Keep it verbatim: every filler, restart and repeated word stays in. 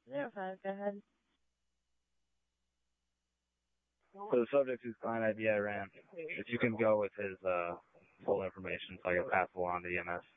You're fine. Go ahead. So the subject whose client I D I ran, if you can go with his uh, full information so I can pass along to E M S.